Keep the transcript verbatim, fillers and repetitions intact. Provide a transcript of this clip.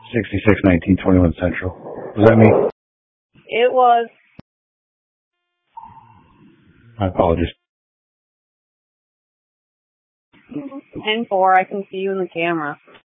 sixty-six nineteen twenty-one Central. Was that me? It was. My apologies. ten four, I can see you in the camera.